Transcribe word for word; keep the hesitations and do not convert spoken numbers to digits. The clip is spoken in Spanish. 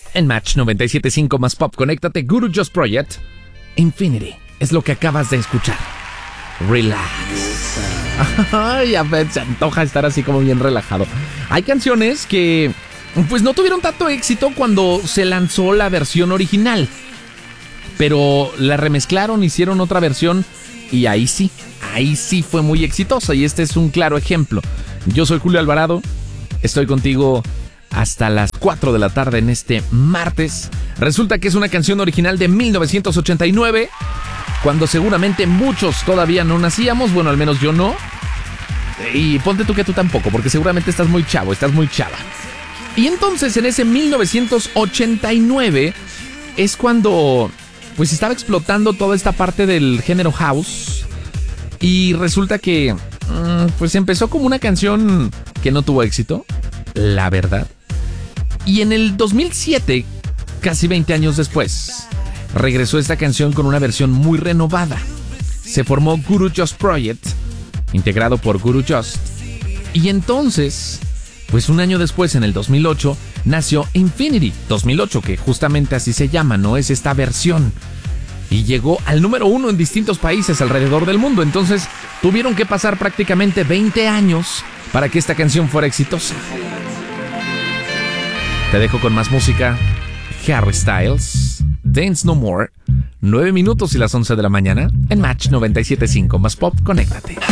En Match noventa y siete punto cinco más Pop, conéctate. Guru Joss Project, Infinity, es lo que acabas de escuchar. Relax. Ay, a ver, se antoja estar así como bien relajado. Hay canciones que pues no tuvieron tanto éxito cuando se lanzó la versión original, pero la remezclaron, hicieron otra versión y ahí sí, ahí sí fue muy exitosa, y este es un claro ejemplo. Yo soy Julio Alvarado, estoy contigo hasta las cuatro de la tarde en este martes. Resulta que es una canción original de mil novecientos ochenta y nueve, cuando seguramente muchos todavía no nacíamos, bueno, al menos yo no. Y ponte tú que tú tampoco, porque seguramente estás muy chavo, estás muy chava. Y entonces en ese mil novecientos ochenta y nueve es cuando pues estaba explotando toda esta parte del género house. Y resulta que pues empezó como una canción que no tuvo éxito, la verdad. Y en el dos mil siete, casi veinte años después, regresó esta canción con una versión muy renovada. Se formó Guru Joss Project, integrado por Guru Joss. Y entonces, pues un año después, en el dos mil ocho, nació Infinity. dos mil ocho, que justamente así se llama, ¿no? Es esta versión. Y llegó al número uno en distintos países alrededor del mundo. Entonces, tuvieron que pasar prácticamente veinte años para que esta canción fuera exitosa. Te dejo con más música. Harry Styles, Dance No More. nueve minutos y las once de la mañana en Match noventa y siete punto cinco más Pop, conéctate.